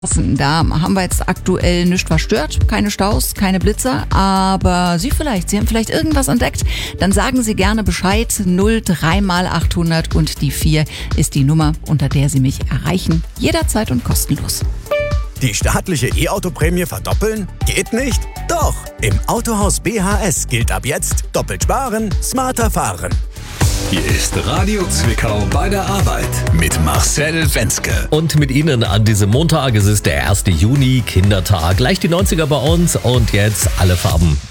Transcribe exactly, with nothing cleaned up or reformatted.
Da haben wir jetzt aktuell nichts verstört, keine Staus, keine Blitzer, aber Sie vielleicht, Sie haben vielleicht irgendwas entdeckt, dann sagen Sie gerne Bescheid. null drei mal achthundert und die vier ist die Nummer, unter der Sie mich erreichen, jederzeit und kostenlos. Die staatliche E-Auto-Prämie verdoppeln? Geht nicht? Doch! Im Autohaus B H S gilt ab jetzt doppelt sparen, smarter fahren. Hier ist Radio Zwickau bei der Arbeit mit Marcel Wenzke. Und mit Ihnen an diesem Montag, es ist der erste Juni, Kindertag. Gleich die neunziger bei uns und jetzt alle Farben